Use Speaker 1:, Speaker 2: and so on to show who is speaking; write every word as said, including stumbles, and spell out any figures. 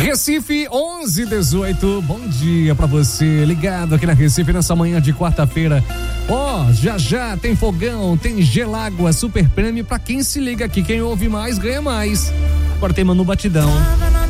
Speaker 1: Recife onze dezoito, bom dia pra você, ligado aqui na Recife nessa manhã de quarta-feira. Ó, oh, já já tem fogão, tem Gelágua, super prêmio pra quem se liga aqui, quem ouve mais ganha mais. Agora tem Manu Batidão.